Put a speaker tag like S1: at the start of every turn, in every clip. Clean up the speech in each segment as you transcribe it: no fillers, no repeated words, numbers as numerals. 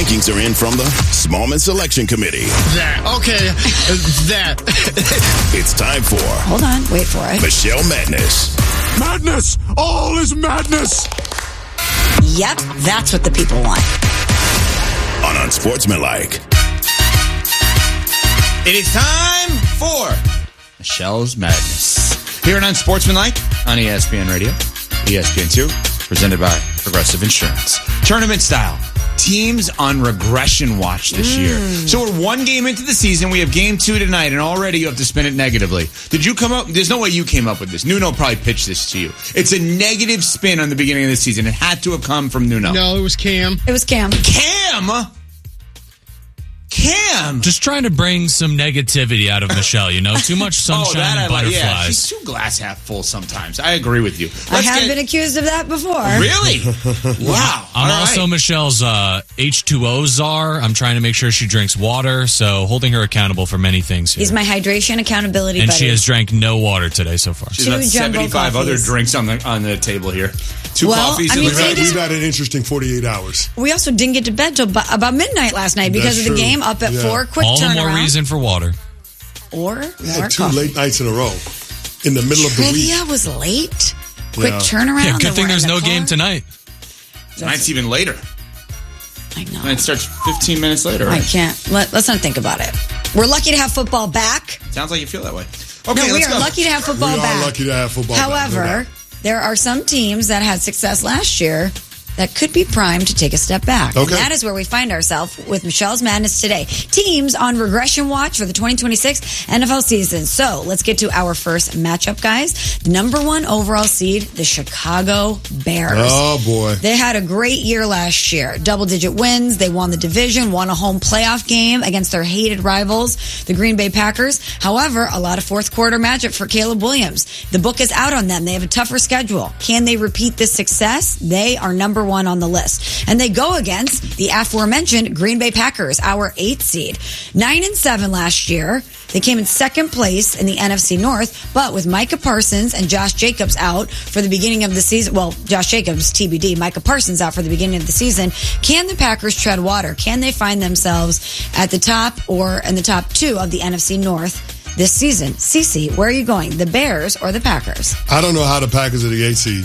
S1: rankings are in from the Smallman Selection Committee.
S2: That.
S1: It's time for...
S3: Hold on, wait for it.
S1: Michelle Madness.
S4: Madness! All is madness!
S3: Yep, that's what the people want.
S1: On Unsportsmanlike.
S2: It is time for Michelle's Madness. Here on Unsportsmanlike on ESPN Radio, ESPN2, presented by Progressive Insurance. Tournament style. Teams on regression watch this year. So we're one game into the season. We have game 2 tonight, and already you have to spin it negatively. Did you come up? There's no way you came up with this. Nuno probably pitched this to you. It's a negative spin on the beginning of the season. It had to have come from Nuno.
S5: No, it was Cam.
S3: It was Cam.
S2: Cam?
S6: Just trying to bring some negativity out of Michelle, Too much sunshine and butterflies.
S2: Yeah, she's too glass half full sometimes. I agree with you.
S3: I have been accused of that before.
S2: Really? Wow.
S6: I'm also Michelle's H2O czar. I'm trying to make sure she drinks water, so holding her accountable for many things here.
S3: He's my hydration accountability
S6: and
S3: buddy.
S6: she has drank no water today so far.
S2: She's got 75 other drinks on the table here. Two coffees.
S4: We've had an interesting 48 hours.
S3: We also didn't get to bed till about midnight last night because of the game. Up at 4, quick
S6: all
S3: turnaround.
S6: the more reason for water.
S3: Or
S4: we had 2 late nights in a row in the middle of the week.
S3: Trivia was late. Quick turnaround.
S6: Yeah, good thing there's no game tonight.
S2: Tonight's even later.
S3: I know.
S2: And it starts 15 minutes later.
S3: Right? I can't. Let's not think about it. We're lucky to have football back.
S2: Sounds like you feel that way. Okay,
S3: no, we are lucky to have football back.
S4: We are lucky to have football
S3: However,
S4: back. However,
S3: there are some teams that had success last year that could be primed to take a step back.
S4: Okay.
S3: And that is where we find ourselves with Michelle's Madness today. Teams on regression watch for the 2026 NFL season. So let's get to our first matchup, guys. Number 1 overall seed, the Chicago Bears.
S4: Oh, boy.
S3: They had a great year last year. Double-digit wins. They won the division, won a home playoff game against their hated rivals, the Green Bay Packers. However, a lot of fourth-quarter matchup for Caleb Williams. The book is out on them. They have a tougher schedule. Can they repeat this success? They are number 1 on the list. And they go against the aforementioned Green Bay Packers, our 8th seed. 9-7 last year. They came in second place in the NFC North, but with Micah Parsons and Josh Jacobs out for the beginning of the season, well, Josh Jacobs, TBD, Micah Parsons out for the beginning of the season, can the Packers tread water? Can they find themselves at the top or in the top 2 of the NFC North this season? Cece, where are you going? The Bears or the Packers?
S4: I don't know how the Packers are the 8th seed.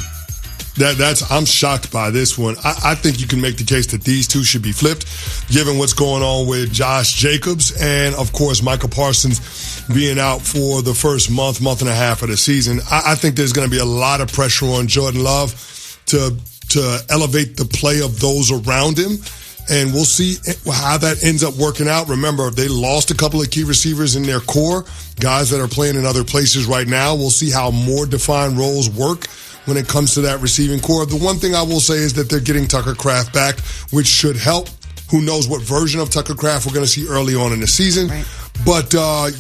S4: I'm shocked by this one. I think you can make the case that these two should be flipped, given what's going on with Josh Jacobs and, of course, Micah Parsons being out for the first month and a half of the season. I think there's going to be a lot of pressure on Jordan Love to elevate the play of those around him. And we'll see how that ends up working out. Remember, they lost a couple of key receivers in their core, guys that are playing in other places right now. We'll see how more defined roles work when it comes to that receiving core. The one thing I will say is that they're getting Tucker Kraft back, which should help. Who knows what version of Tucker Kraft we're going to see early on in the season.
S3: Right.
S4: But,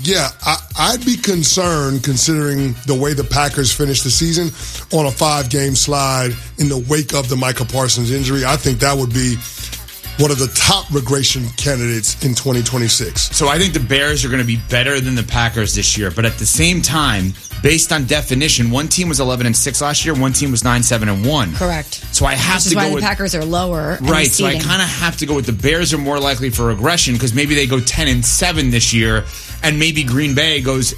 S4: I'd be concerned considering the way the Packers finished the season on a 5-game slide in the wake of the Micah Parsons injury. I think that would be one of the top regression candidates in 2026.
S2: So I think the Bears are going to be better than the Packers this year. But at the same time, based on definition, one team was 11-6 last year, one team was 9-7-1.
S3: Correct.
S2: So I have to go with...
S3: Which is why the Packers are lower.
S2: Right, so I kind of have to go with the Bears are more likely for regression because maybe they go 10-7 this year, and maybe Green Bay goes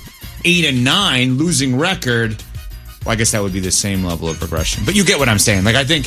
S2: 8-9, losing record. Well, I guess that would be the same level of regression. But you get what I'm saying. Like, I think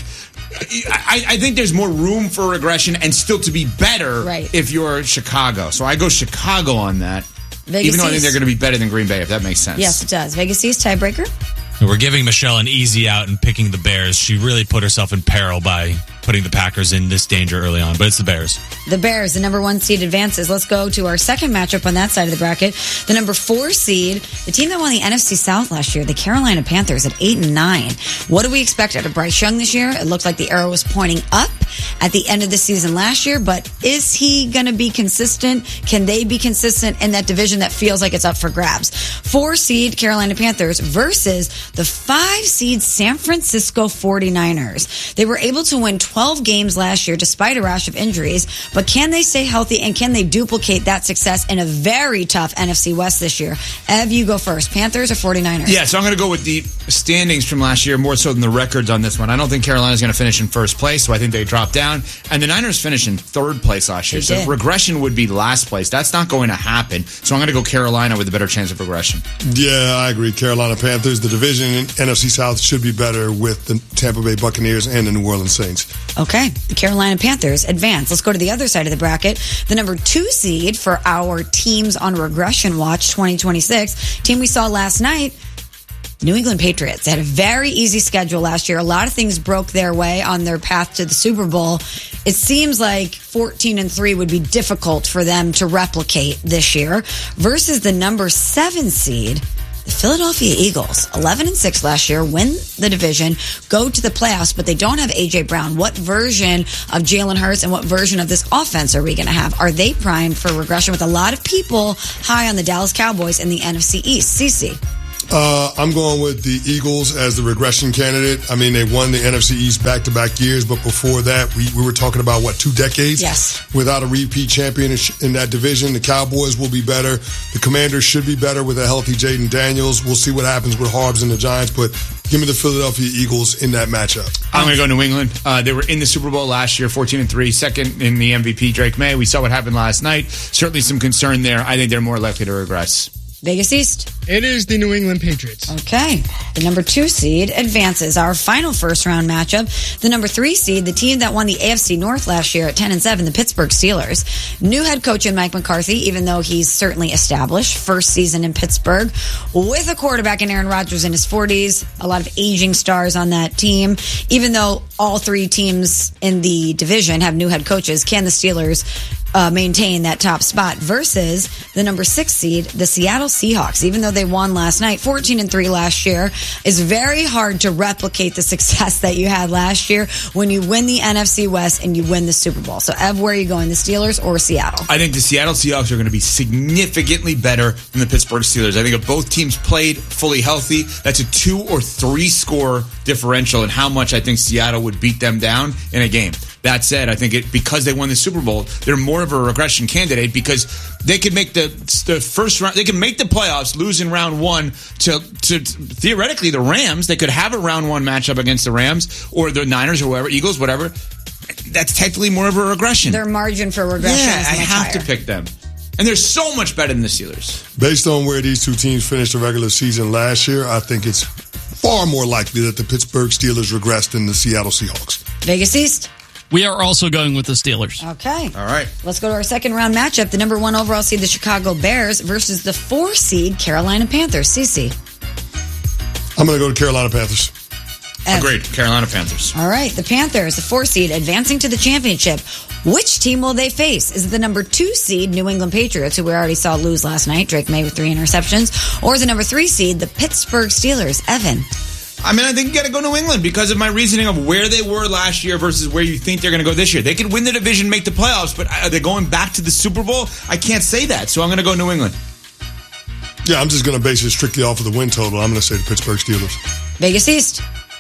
S2: there's more room for regression and still to be better if you're Chicago. So I go Chicago on that.
S3: Vegas
S2: even though I think they're going to be better than Green Bay, if that makes sense.
S3: Yes, it does. Vegas East tiebreaker.
S6: We're giving Michelle an easy out and picking the Bears. She really put herself in peril by putting the Packers in this danger early on, but it's the Bears.
S3: The Bears, the number 1 seed, advances. Let's go to our second matchup on that side of the bracket. The number 4 seed, the team that won the NFC South last year, the Carolina Panthers at 8-9. What do we expect out of Bryce Young this year? It looked like the arrow was pointing up at the end of the season last year, but is he going to be consistent? Can they be consistent in that division that feels like it's up for grabs? 4 seed Carolina Panthers versus the 5 seed San Francisco 49ers. They were able to win 12 games last year despite a rash of injuries, but can they stay healthy and can they duplicate that success in a very tough NFC West this year? Ev, you go first. Panthers or 49ers?
S2: Yeah, so I'm going to go with the standings from last year more so than the records on this one. I don't think Carolina's going to finish in first place, so I think they drop drop down. And the Niners finished in third place last year.
S3: They
S2: So
S3: did.
S2: regression would be last place. That's not going to happen. So I'm going to go Carolina with a better chance of regression.
S4: Yeah, I agree. Carolina Panthers. The division in NFC South should be better with the Tampa Bay Buccaneers and the New Orleans Saints.
S3: Okay, the Carolina Panthers advance. Let's go to the other side of the bracket. The number 2 seed for our teams on Regression Watch 2026, team we saw last night, New England Patriots. They had a very easy schedule last year. A lot of things broke their way on their path to the Super Bowl. It seems like 14-3 would be difficult for them to replicate this year versus the number 7 seed, the Philadelphia Eagles. 11-6 last year, win the division, go to the playoffs, but they don't have A.J. Brown. What version of Jalen Hurts and what version of this offense are we going to have? Are they primed for regression with a lot of people high on the Dallas Cowboys in the NFC East? CeCe.
S4: I'm going with the Eagles as the regression candidate. I mean, they won the NFC East back-to-back years, but before that, we were talking about, 2 decades?
S3: Yes.
S4: Without a repeat champion in that division. The Cowboys will be better. The Commanders should be better with a healthy Jaden Daniels. We'll see what happens with Harbs and the Giants, but give me the Philadelphia Eagles in that matchup.
S2: I'm going to go New England. They were in the Super Bowl last year, 14-3, second in the MVP, Drake May. We saw what happened last night. Certainly some concern there. I think they're more likely to regress.
S3: Vegas East.
S5: It is the New England Patriots.
S3: Okay. The number 2 seed advances. Our final first round matchup. The number 3 seed, the team that won the AFC North last year at 10-7, the Pittsburgh Steelers. New head coach in Mike McCarthy, even though he's certainly established. First season in Pittsburgh with a quarterback in Aaron Rodgers in his 40s. A lot of aging stars on that team. Even though all 3 teams in the division have new head coaches, can the Steelers maintain that top spot versus the number 6 seed, the Seattle Seahawks. Even though they won last night, 14-3 last year, it's very hard to replicate the success that you had last year when you win the NFC West and you win the Super Bowl. So, Ev, where are you going, the Steelers or Seattle?
S2: I think the Seattle Seahawks are going to be significantly better than the Pittsburgh Steelers. I think if both teams played fully healthy, that's a 2 or 3 score differential in how much I think Seattle would beat them down in a game. That said, I think because they won the Super Bowl, they're more of a regression candidate because they could make the first round. They can make the playoffs, lose in round 1 to theoretically the Rams. They could have a round 1 matchup against the Rams or the Niners or whoever, Eagles, whatever. That's technically more of a regression.
S3: Their margin for regression is much
S2: I have
S3: higher.
S2: to pick them. And they're so much better than the Steelers.
S4: Based on where these 2 teams finished the regular season last year, I think it's far more likely that the Pittsburgh Steelers regress than the Seattle Seahawks.
S3: Vegas East.
S7: We are also going with the Steelers.
S3: Okay.
S2: All right.
S3: Let's go to our second round matchup. The number 1 overall seed, the Chicago Bears, versus the 4 seed, Carolina Panthers. CeCe.
S4: I'm going to go to Carolina Panthers.
S3: Ev.
S2: Agreed. Carolina Panthers.
S3: All right. The Panthers, the 4 seed, advancing to the championship. Which team will they face? Is it the number 2 seed, New England Patriots, who we already saw lose last night, Drake May with 3 interceptions, or is it number 3 seed, the Pittsburgh Steelers? Evan.
S2: I mean, I think you got to go New England because of my reasoning of where they were last year versus where you think they're going to go this year. They could win the division, make the playoffs, but are they going back to the Super Bowl? I can't say that, so I'm going to go New England.
S4: Yeah, I'm just going to base it strictly off of the win total. I'm going to say the Pittsburgh Steelers.
S3: Vegas East.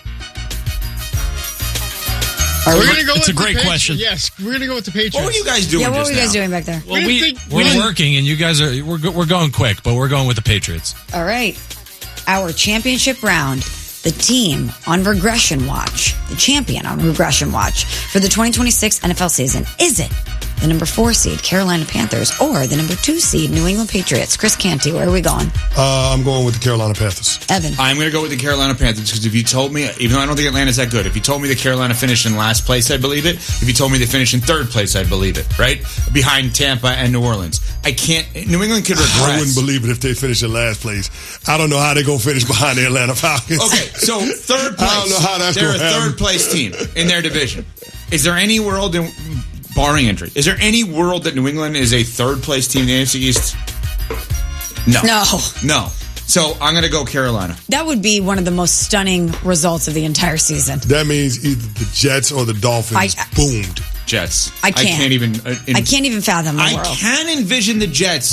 S5: We're going to go
S7: It's
S5: with
S7: a great
S5: the
S7: question.
S5: Yes, we're going to go with the Patriots.
S2: What were you guys doing
S3: Yeah, what
S2: just
S3: were you guys
S2: now?
S3: doing back there?
S7: Well,
S5: We didn't
S7: we're
S5: think-
S7: working, and you guys are we're going quick, but we're going with the Patriots.
S3: All right. Our championship round. The team on Regression Watch, the champion on Regression Watch for the 2026 NFL season. Is it the number 4 seed, Carolina Panthers, or the number 2 seed, New England Patriots? Chris Canty, where are we going?
S4: I'm going with the Carolina Panthers.
S3: Evan.
S2: I'm going to go with the Carolina Panthers because if you told me, even though I don't think Atlanta's that good, if you told me the Carolina finished in last place, I'd believe it. If you told me they finished in 3rd place, I'd believe it, right? Behind Tampa and New Orleans. I can't, New England could regress.
S4: I wouldn't believe it if they finish in last place. I don't know how they're going to finish behind the Atlanta Falcons.
S2: Okay, so 3rd place.
S4: I don't know how that's
S2: They're
S4: gonna
S2: a
S4: happen.
S2: 3rd place team in their division. Is there any world, barring injury, is there any world that New England is a 3rd place team in the AFC East? No. No. So I'm going to go Carolina.
S3: That would be one of the most stunning results of the entire season.
S4: That means either the Jets or the Dolphins boomed.
S2: Jets.
S3: I can't.
S2: I can't even.
S3: I can't even fathom the
S2: I
S3: world.
S2: can envision the Jets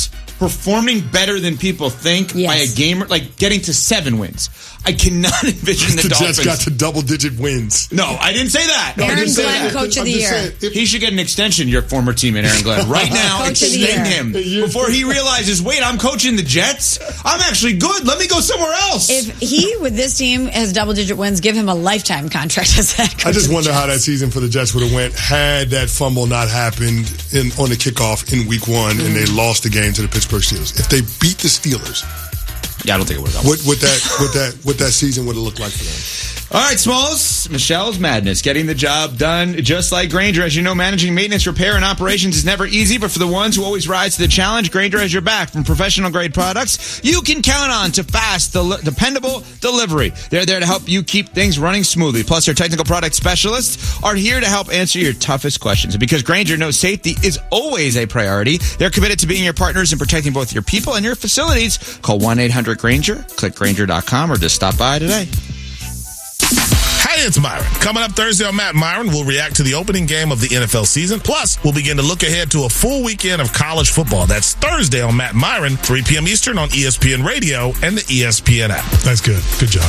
S2: performing better than people think
S3: Yes.
S2: by a gamer, like getting to 7 wins. I cannot envision the Dolphins.
S4: Jets got to double-digit wins.
S2: No, I didn't say that.
S3: Aaron
S4: I didn't say
S3: Glenn,
S4: that.
S3: Coach of
S4: I'm
S3: the
S4: just
S3: Year.
S4: saying,
S2: He should get an extension, your former teammate, Aaron Glenn. Right now,
S3: Coach of the
S2: extend
S3: year.
S2: him before he realizes, wait, I'm coaching the Jets? I'm actually good. Let me go somewhere else.
S3: If he, with this team, has double-digit wins, give him a lifetime contract as head coach.
S4: I just
S3: of the
S4: wonder how that
S3: Jets.
S4: season for the Jets would have went had that fumble not happened on the kickoff in Week 1 and they lost the game to the Pittsburgh Steelers. If they beat the Steelers,
S2: yeah, I don't think it would have.
S4: what that season would have looked like for them?
S2: All right, Smalls. Michelle's Madness, getting the job done just like Grainger. As you know, managing maintenance, repair, and operations is never easy, but for the ones who always rise to the challenge, Grainger has your back. From professional-grade products you can count on to fast, dependable delivery. They're there to help you keep things running smoothly. Plus, their technical product specialists are here to help answer your toughest questions. And because Grainger knows safety is always a priority, they're committed to being your partners in protecting both your people and your facilities. Call 1-800-GRAINGER, click Grainger.com, or just stop by today.
S8: Hey, it's Myron. Coming up Thursday on Matt Myron, we'll react to the opening game of the NFL season. Plus, we'll begin to look ahead to a full weekend of college football. That's Thursday on Matt Myron, 3 p.m. Eastern on ESPN Radio and the ESPN app.
S4: That's good. Good job.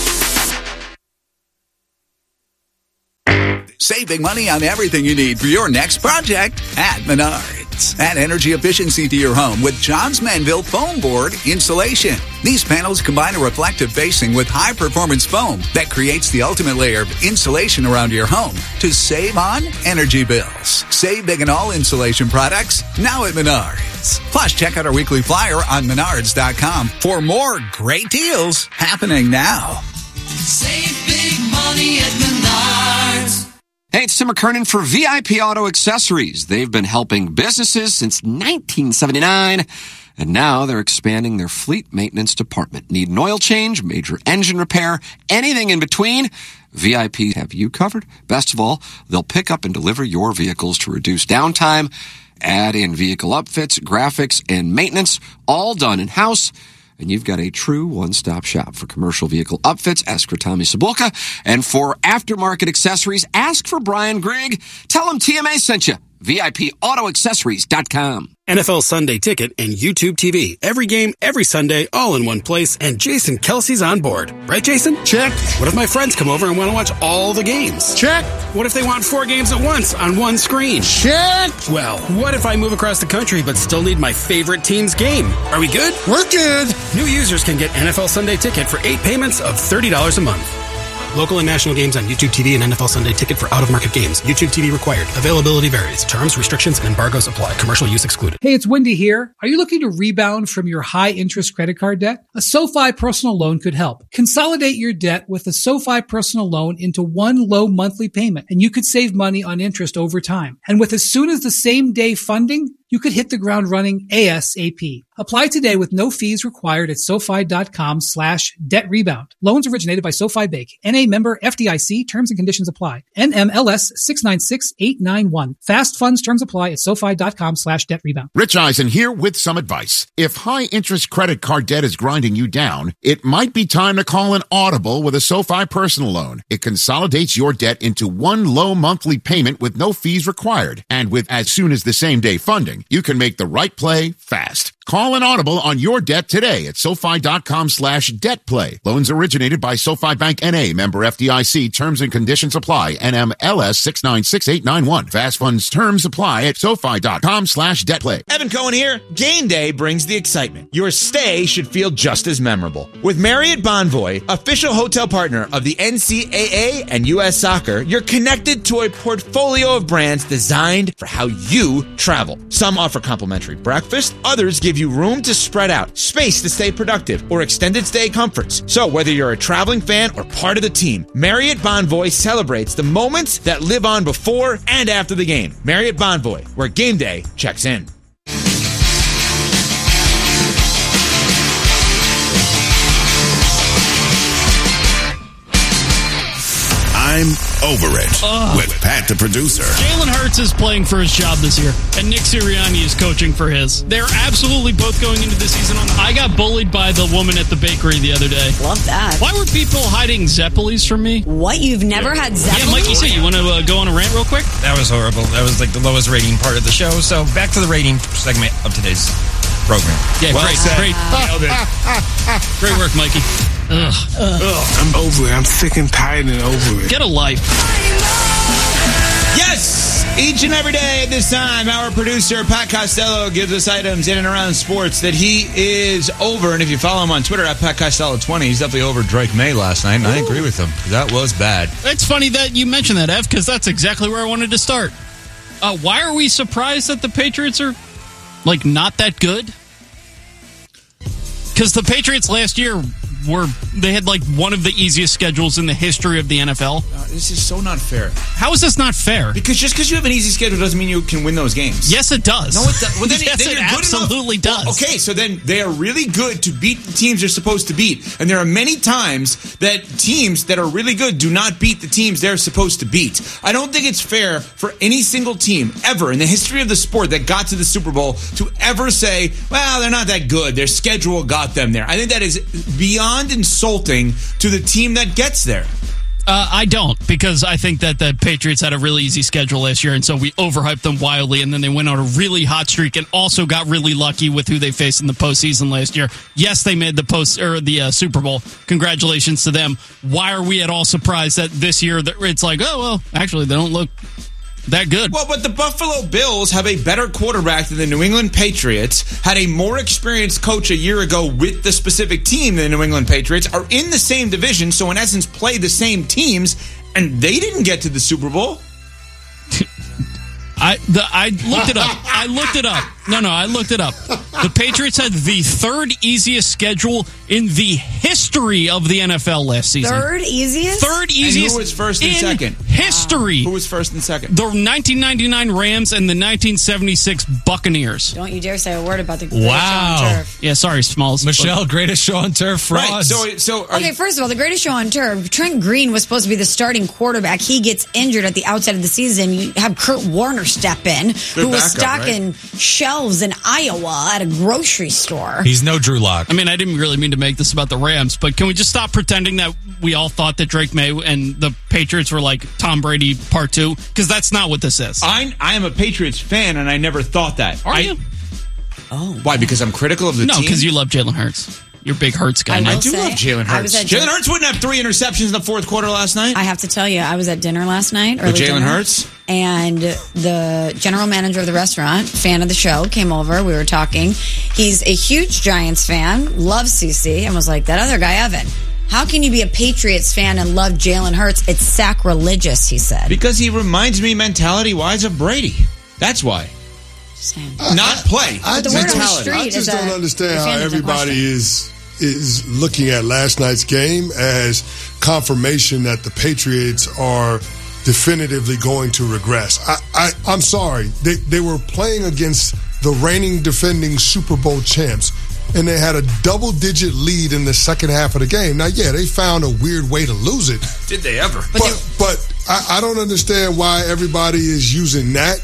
S9: Save big money on everything you need for your next project at Menards. Add energy efficiency to your home with Johns Manville Foam Board Insulation. These panels combine a reflective facing with high-performance foam that creates the ultimate layer of insulation around your home to save on energy bills. Save big on all insulation products now at Menards. Plus, check out our weekly flyer on Menards.com for more great deals happening now.
S10: Save big money at Menards.
S11: Hey, it's Tim McKernan for VIP Auto Accessories. They've been helping businesses since 1979, and now they're expanding their fleet maintenance department. Need an oil change, major engine repair, anything in between? VIP have you covered. Best of all, they'll pick up and deliver your vehicles to reduce downtime, add in vehicle upfits, graphics, and maintenance, all done in-house. And you've got a true one-stop shop for commercial vehicle upfits. Ask for Tommy Cibulka. And for aftermarket accessories, ask for Brian Grigg. Tell him TMA sent you. VIPAutoaccessories.com.
S12: NFL Sunday Ticket and YouTube TV. Every game, every Sunday, all in one place. And Jason Kelsey's on board. Right, Jason?
S5: Check.
S12: What if my friends come over and want to watch all the games?
S5: Check.
S12: What if they want 4 games at once on one screen?
S5: Check.
S12: Well, what if I move across the country but still need my favorite team's game? Are we good?
S5: We're good.
S12: New users can get NFL Sunday Ticket for 8 payments of $30 a month. Local and national games on YouTube TV and NFL Sunday Ticket for out-of-market games. YouTube TV required. Availability varies. Terms, restrictions, and embargoes apply. Commercial use excluded.
S13: Hey, it's Wendy here. Are you looking to rebound from your high-interest credit card debt? A SoFi personal loan could help. Consolidate your debt with a SoFi personal loan into one low monthly payment, and you could save money on interest over time. And with as soon as the same day funding, you could hit the ground running ASAP. Apply today with no fees required at SoFi.com/debt rebound. Loans originated by SoFi Bank. NA member FDIC. Terms and conditions apply. NMLS 696891. Fast funds terms apply at SoFi.com/debt rebound.
S14: Rich Eisen here with some advice. If high interest credit card debt is grinding you down, it might be time to call an audible with a SoFi personal loan. It consolidates your debt into one low monthly payment with no fees required. And with as soon as the same day funding, you can make the right play fast. Call an audible on your debt today at SoFi.com/debt play. Loans originated by SoFi Bank N.A. Member FDIC. Terms and conditions apply. NMLS 696891. Fast funds terms apply at SoFi.com/debt play.
S2: Evan Cohen here. Game day brings the excitement. Your stay should feel just as memorable. With Marriott Bonvoy, official hotel partner of the NCAA and U.S. Soccer, you're connected to a portfolio of brands designed for how you travel. Some offer complimentary breakfast, others give you room to spread out, space to stay productive, or extended stay comforts. So whether you're a traveling fan or part of the team, Marriott Bonvoy celebrates the moments that live on before and after the game. Marriott Bonvoy, where game day checks in.
S1: I'm over it with Pat the producer.
S15: Jalen Hurts is playing for his job this year, and Nick Sirianni is coaching for his. They're absolutely both going into this season on. I got bullied by the woman at the bakery the other day.
S3: Love that.
S15: Why were people hiding Zeppelis from me?
S3: What? You've never had Zeppelis?
S15: Yeah, Mikey, you want to go on a rant real quick?
S16: That was horrible. That was like the lowest rating part of the show. So back to the rating segment of today's
S2: program.
S15: Yeah,
S2: well
S15: great.
S2: said.
S15: Great work, Mikey.
S16: I'm over it. I'm sick and tired and over it.
S15: Get a life.
S2: Yes! Each and every day at this time, our producer, Pat Costello, gives us items in and around sports that he is over. And if you follow him on Twitter, at Pat Costello20, he's definitely over Drake May last night. And I agree with him. That was bad.
S15: It's funny that you mentioned that, Ev, because that's exactly where I wanted to start. Why are we surprised that the Patriots are, not that good? Because the Patriots last year they had one of the easiest schedules in the history of the NFL.
S2: This is so not fair.
S15: How is this not fair?
S2: Because just because you have an easy schedule doesn't mean you can win those games.
S15: Yes, it does.
S2: No, it does. Well, then,
S15: yes,
S2: then
S15: it
S2: you're good
S15: absolutely
S2: enough.
S15: does.
S2: Okay, so then they are really good to beat the teams they're supposed to beat. And there are many times that teams that are really good do not beat the teams they're supposed to beat. I don't think it's fair for any single team ever in the history of the sport that got to the Super Bowl to ever say, well, they're not that good. Their schedule got them there. I think that is beyond insulting to the team that gets there.
S15: I don't, because I think that the Patriots had a really easy schedule last year, and so we overhyped them wildly, and then they went on a really hot streak and also got really lucky with who they faced in the postseason last year. Yes, they made the Super Bowl. Congratulations to them. Why are we at all surprised that this year it's actually they don't look that good?
S2: Well, but the Buffalo Bills have a better quarterback than the New England Patriots, had a more experienced coach a year ago with the specific team than the New England Patriots, are in the same division, so in essence play the same teams, and they didn't get to the Super Bowl.
S15: I looked it up. I looked it up. The Patriots had the third easiest schedule in the history of the NFL last season.
S3: Third easiest?
S15: Third easiest.
S2: And who was first and second?
S15: History.
S2: Who was first and second?
S15: The 1999 Rams and the 1976 Buccaneers.
S3: Don't you dare say a word about the greatest show on turf.
S15: Yeah, sorry, Smalls.
S6: Greatest show on turf frauds.
S2: Right.
S3: Okay, first of all, the greatest show on turf. Trent Green was supposed to be the starting quarterback. He gets injured at the outset of the season. You have Kurt Warner step in, who was stocking shelves in Iowa at a grocery store.
S6: He's no Drew Lock.
S15: I mean, I didn't really mean to make this about the Rams, but can we just stop pretending that we all thought that Drake May and the Patriots were like Tom Brady Part 2? Because that's not what this is.
S2: I am a Patriots fan, and I never thought that.
S15: Are you?
S3: Oh.
S2: Why? Because I'm critical of the team?
S15: No, because you love Jalen Hurts. You're a big Hurts guy now.
S2: I do love Jalen Hurts. Jalen Hurts wouldn't have 3 interceptions in the fourth quarter last night.
S3: I have to tell you, I was at dinner last night.
S2: With Jalen Hurts?
S3: And the general manager of the restaurant, fan of the show, came over. We were talking. He's a huge Giants fan, loves CC, and was like, that other guy, Evan, how can you be a Patriots fan and love Jalen Hurts? It's sacrilegious, he said.
S2: Because he reminds me mentality-wise of Brady. That's why. Not play.
S4: I just don't understand how everybody is looking at last night's game as confirmation that the Patriots are definitively going to regress. I'm sorry. They were playing against the reigning defending Super Bowl champs, and they had a double-digit lead in the second half of the game. Now, yeah, they found a weird way to lose it.
S2: Did they ever?
S4: But I don't understand why everybody is using that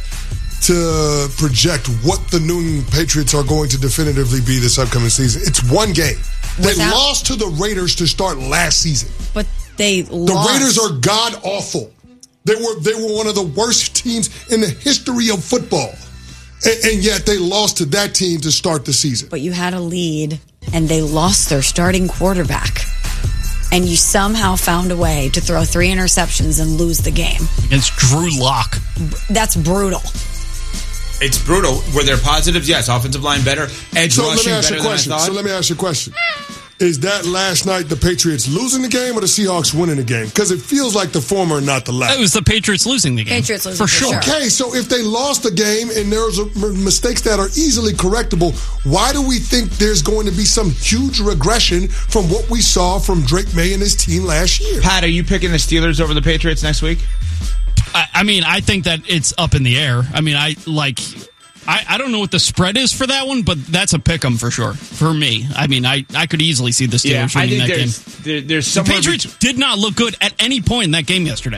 S4: to project what the New England Patriots are going to definitively be this upcoming season. It's one game. They lost to the Raiders to start last season.
S3: But they lost.
S4: The Raiders are god-awful. They were one of the worst teams in the history of football. And yet they lost to that team to start the season.
S3: But you had a lead, and they lost their starting quarterback. And you somehow found a way to throw 3 interceptions and lose the game.
S15: Against Drew Lock.
S3: That's brutal.
S2: It's brutal. Were there positives? Yes. Offensive line better. Edge rushing better than I thought.
S4: So let me ask you a question. Is that last night the Patriots losing the game or the Seahawks winning the game? Because it feels like the former, not the latter.
S15: It was the Patriots losing the game.
S3: Patriots losing
S15: for sure.
S4: Okay, so if they lost the game and there's mistakes that are easily correctable, why do we think there's going to be some huge regression from what we saw from Drake May and his team last year?
S2: Pat, are you picking the Steelers over the Patriots next week?
S15: I mean, I think that it's up in the air. I mean, I don't know what the spread is for that one, but that's a pick 'em for sure. For me, I mean, I could easily see the Steelers winning that game.
S2: There's
S15: the Patriots did not look good at any point in that game yesterday.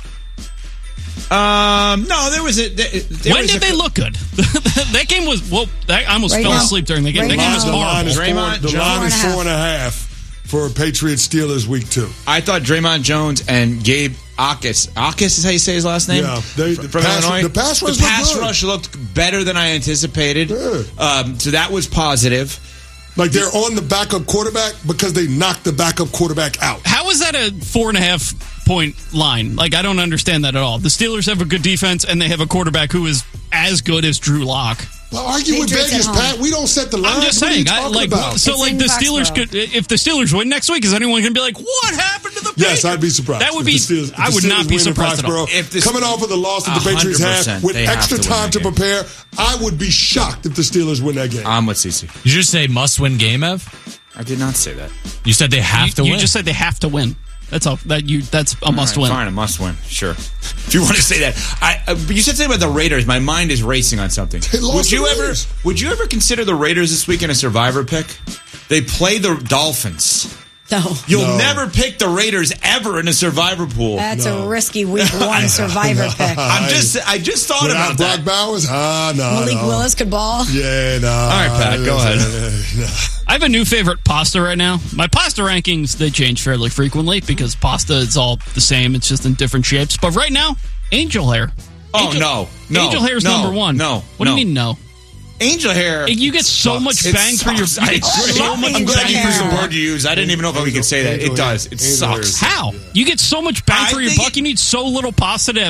S2: No, there was a.
S15: When did they look good? That game was I almost fell asleep during the game. That game was horrible.
S4: The line is 4.5 for Patriots Steelers week 2.
S2: I thought Draymond Jones and Gabe Akis is how you say his last name?
S4: Yeah.
S2: From Illinois.
S4: The pass
S2: rush looked better than I anticipated.
S4: Yeah.
S2: So that was positive.
S4: Like they're on the backup quarterback because they knocked the backup quarterback out.
S15: How is that a 4.5 point line? Like, I don't understand that at all. The Steelers have a good defense, and they have a quarterback who is as good as Drew Lock.
S4: Well, argue with Vegas, Pat. We don't set the line.
S15: I'm just saying. The Steelers could. If the Steelers win next week, is anyone going to be like, "What happened to the Patriots?"
S4: Yes, I'd be surprised.
S15: That would be. I would not be surprised at all.
S4: Coming off of the loss that the Patriots had with extra time to prepare, I would be shocked if the Steelers win that game.
S2: I'm with CC.
S6: Did you just say must-win game, Ev?
S2: I did not say that.
S6: You said they have to win.
S15: You just said they have to win. That's all. That's a must-win.
S2: Fine, a must-win. Sure. If you want to say that, but you said something about the Raiders. My mind is racing on something. Would you ever consider the Raiders this week in a survivor pick? They play the Dolphins.
S3: No.
S2: You'll never pick the Raiders ever in a survivor pool.
S3: That's a risky week one survivor pick.
S2: I just thought about that.
S4: Brock Bowers? No.
S3: Malik Willis could ball?
S4: Yeah, no.
S2: All right, Pat, go ahead.
S15: I have a new favorite pasta right now. My pasta rankings, they change fairly frequently because pasta is all the same. It's just in different shapes. But right now, angel hair.
S2: No.
S15: Angel hair is number one.
S2: No.
S15: What do you mean no?
S2: Angel hair.
S15: You get so much bang for your.
S2: I'm glad you used the word you use. I didn't even know if we could say that. It does. It sucks.
S15: How? You get so much bang for your buck. You need so little pasta to